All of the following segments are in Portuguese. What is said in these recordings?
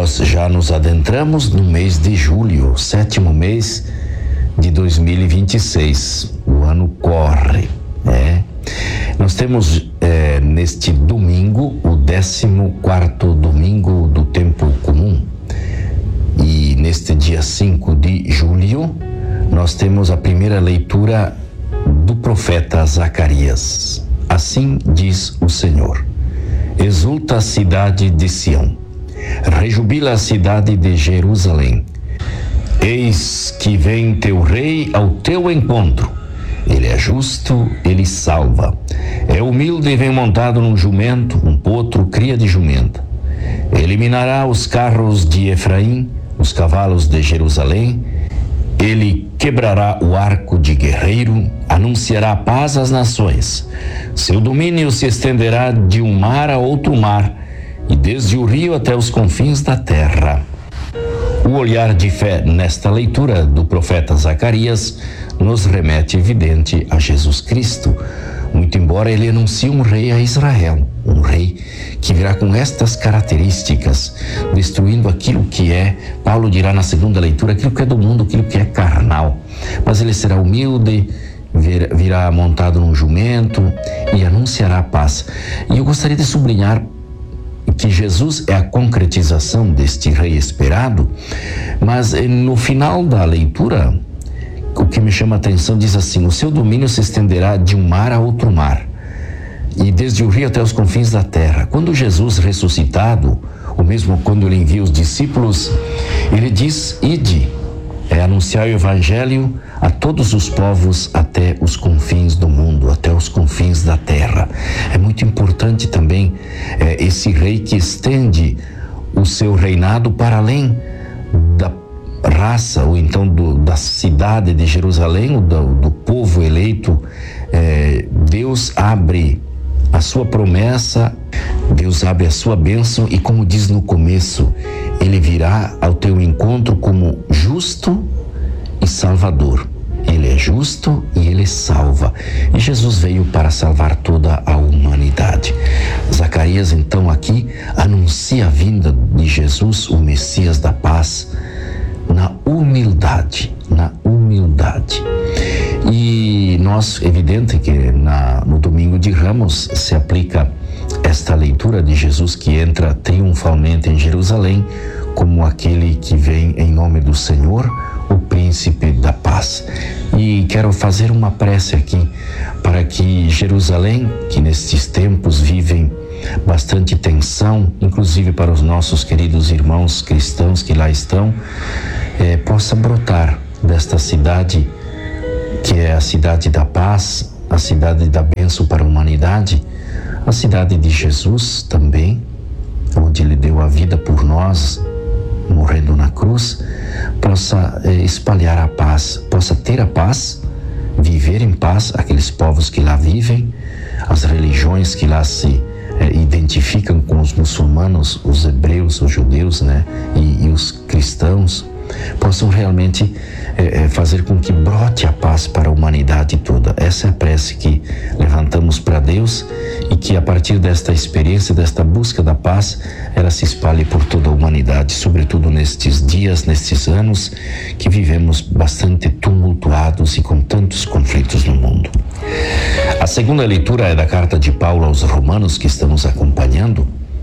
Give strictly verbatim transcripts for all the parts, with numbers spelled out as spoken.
nós já nos adentramos no mês de julho, sétimo mês de dois mil e vinte e seis. O ano corre, né? Nós temos é, neste domingo o décimo quarto domingo do tempo comum. E neste dia cinco de julho, nós temos a primeira leitura do profeta Zacarias. Assim diz o Senhor: exulta a cidade de Sião, rejubila a cidade de Jerusalém. Eis que vem teu rei ao teu encontro. Ele é justo, ele salva. É humilde e vem montado num jumento, um potro, cria de jumenta. Eliminará os carros de Efraim, os cavalos de Jerusalém. Ele quebrará o arco de guerreiro, anunciará paz às nações. Seu domínio se estenderá de um mar a outro mar, e desde o rio até os confins da terra. O olhar de fé nesta leitura do profeta Zacarias nos remete evidente a Jesus Cristo, muito embora ele anuncie um rei a Israel, um rei que virá com estas características, destruindo aquilo que é, Paulo dirá na segunda leitura, aquilo que é do mundo, aquilo que é carnal. Mas ele será humilde, vir, virá montado num jumento e anunciará a paz. E eu gostaria de sublinhar que Jesus é a concretização deste rei esperado, mas no final da leitura, o que me chama a atenção diz assim: o seu domínio se estenderá de um mar a outro mar, e desde o rio até os confins da terra. Quando Jesus ressuscitado, ou mesmo quando ele envia os discípulos, ele diz: ide, é anunciar o evangelho a todos os povos até os confins do mundo, até os confins da terra. É muito importante também é, esse rei que estende o seu reinado para além da raça, ou então do, da cidade de Jerusalém, ou do, do povo eleito. É, Deus abre a sua promessa, Deus abre a sua bênção, e como diz no começo, ele virá ao teu encontro como justo e salvador. Ele é justo e ele salva. E Jesus veio para salvar toda a humanidade. Zacarias então aqui anuncia a vinda de Jesus, o Messias da paz, na humildade, na humildade. E nós, evidente que na, no domingo de Ramos se aplica esta leitura de Jesus que entra triunfalmente em Jerusalém como aquele que vem em nome do Senhor, o príncipe da paz. E quero fazer uma prece aqui para que Jerusalém, que nestes tempos vivem bastante tensão, inclusive para os nossos queridos irmãos cristãos que lá estão, eh, possa brotar desta cidade que é a cidade da paz, a cidade da bênção para a humanidade, a cidade de Jesus também, onde ele deu a vida por nós, morrendo na cruz, possa eh, espalhar a paz, possa ter a paz, viver em paz aqueles povos que lá vivem, as religiões que lá se eh, identificam com os muçulmanos, os hebreus, os judeus, né, e, e os cristãos, possam realmente eh, fazer com que brote a paz para a humanidade toda. Essa é a prece que levantamos para Deus, e que a partir desta experiência, desta busca da paz, ela se espalhe por toda a humanidade, sobretudo nestes dias, nestes anos que vivemos bastante tumultuados e com tantos conflitos no mundo. A segunda leitura é da carta de Paulo aos Romanos, que estamos acompanhando.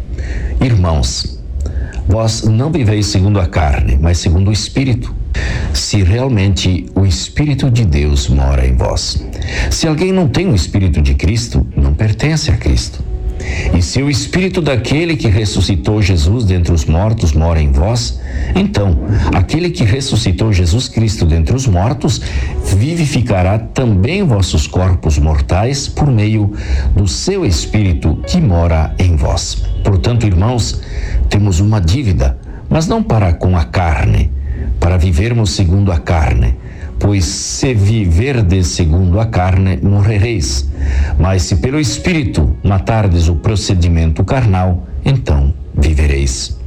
Irmãos, vós não viveis segundo a carne, mas segundo o Espírito, se realmente o Espírito de Deus mora em vós. Se alguém não tem o Espírito de Cristo, não pertence a Cristo. E se o Espírito daquele que ressuscitou Jesus dentre os mortos mora em vós, então aquele que ressuscitou Jesus Cristo dentre os mortos vivificará também vossos corpos mortais por meio do seu Espírito que mora em vós. Portanto, irmãos, temos uma dívida, mas não para com a carne, para vivermos segundo a carne. Pois se viverdes segundo a carne, morrereis. Mas se pelo Espírito matardes o procedimento carnal, então vivereis.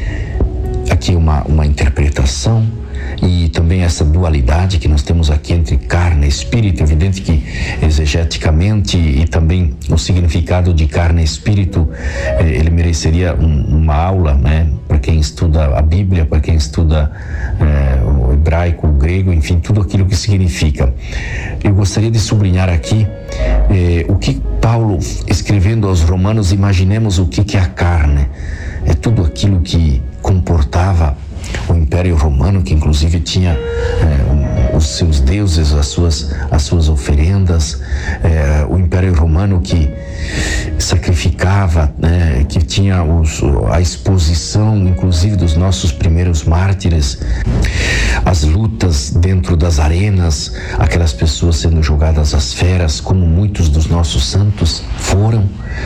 Aqui uma, uma interpretação e também essa dualidade que nós temos aqui entre carne e espírito. Evidente que exegeticamente e também o significado de carne e espírito, ele mereceria um, uma aula, né, para para quem estuda a Bíblia, para quem estuda é, o hebraico, o grego, enfim, tudo aquilo que significa. Eu gostaria de sublinhar aqui é, o que Paulo, escrevendo aos Romanos, imaginemos o que, que é a carne. É tudo aquilo que comportava o Império Romano, que inclusive tinha é, os seus deuses, as suas, as suas oferendas, é, o Império Romano que sacrificava, né, que tinha os, a exposição, inclusive, dos nossos primeiros mártires, as lutas dentro das arenas, aquelas pessoas sendo jogadas às feras, como muitos dos nossos santos foram.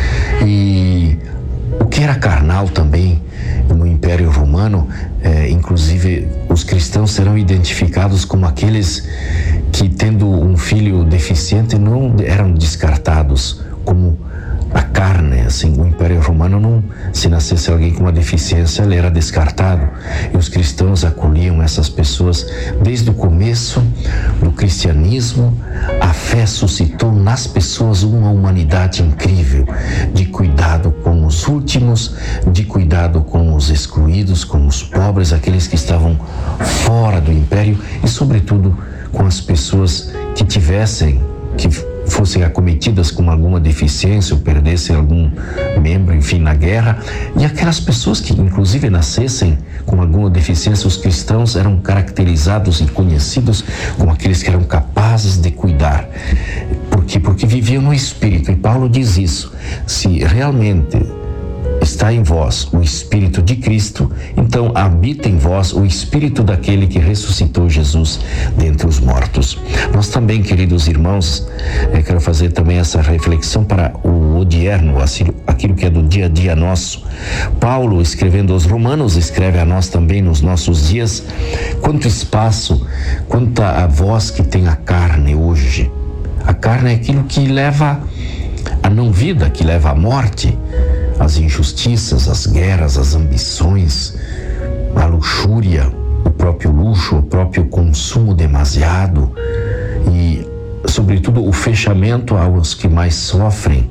E o que era carnal também no Império Romano, é, inclusive os cristãos serão identificados como aqueles que, tendo um filho deficiente, não eram descartados como a carne. Assim, o Império Romano, não, se nascesse alguém com uma deficiência, ele era descartado. E os cristãos acolhiam essas pessoas desde o começo do cristianismo. A fé suscitou nas pessoas uma humanidade incrível, de cuidado com os últimos, de cuidado com os excluídos, com os pobres, aqueles que estavam fora do Império, e sobretudo com as pessoas que tivessem, que fossem acometidas com alguma deficiência ou perdessem algum membro, enfim, na guerra. E aquelas pessoas que inclusive nascessem com alguma deficiência, os cristãos eram caracterizados e conhecidos como aqueles que eram capazes de cuidar. Por quê? Porque viviam no Espírito, e Paulo diz isso: se realmente está em vós o Espírito de Cristo, então habita em vós o Espírito daquele que ressuscitou Jesus dentre os mortos. Nós também, queridos irmãos, eu quero fazer também essa reflexão para o odierno, aquilo que é do dia a dia nosso. Paulo, escrevendo aos Romanos, escreve a nós também nos nossos dias: quanto espaço, quanta a voz que tem a carne hoje. A carne é aquilo que leva à não vida, que leva à morte, as injustiças, as guerras, as ambições, a luxúria, o próprio luxo, o próprio consumo demasiado e, sobretudo, o fechamento aos que mais sofrem.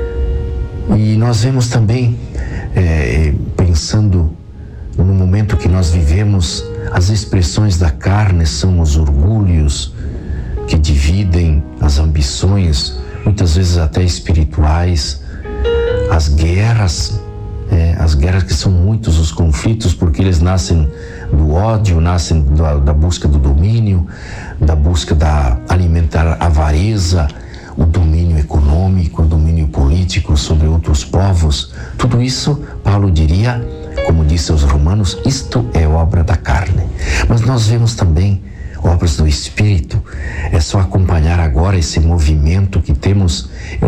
E nós vemos também, é, pensando no momento que nós vivemos, as expressões da carne são os orgulhos que dividem, as ambições, muitas vezes até espirituais, as guerras, é, as guerras que são muitos os conflitos, porque eles nascem do ódio, nascem da, da busca do domínio, da busca da alimentar a avareza, o domínio econômico, o domínio político sobre outros povos. Tudo isso, Paulo diria, como disse aos Romanos, isto é obra da carne. Mas nós vemos também obras do Espírito. É só acompanhar agora esse movimento que temos.